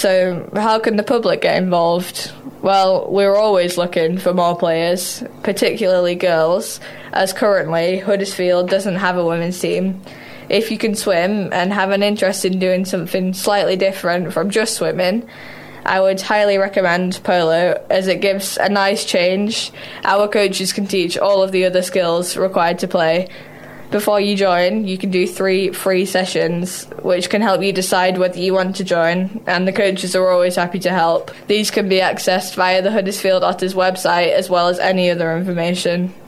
So how can the public get involved? Well, we're always looking for more players, particularly girls, as currently Huddersfield doesn't have a women's team. If you can swim and have an interest in doing something slightly different from just swimming, I would highly recommend polo, as it gives a nice change. Our coaches can teach all of the other skills required to play. Before you join, you can do 3 free sessions, which can help you decide whether you want to join, and the coaches are always happy to help. These can be accessed via the Huddersfield Otters website, as well as any other information.